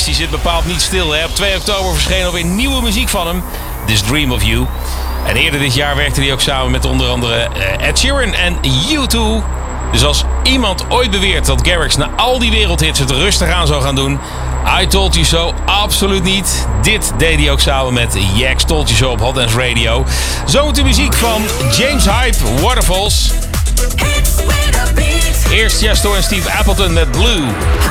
Garrix die zit bepaald niet stil. Hè. Op 2 oktober verscheen alweer nieuwe muziek van hem. This Dream of You. En eerder dit jaar werkte hij ook samen met onder andere Ed Sheeran en U2. Dus als iemand ooit beweert dat Garrix na al die wereldhits het rustig aan zou gaan doen... I Told You So, absoluut niet. Dit deed hij ook samen met Jax Told You So op Hot Dance Radio. Zo de muziek van James Hype, Waterfalls. Eerst Chesto en Steve Appleton met Blue.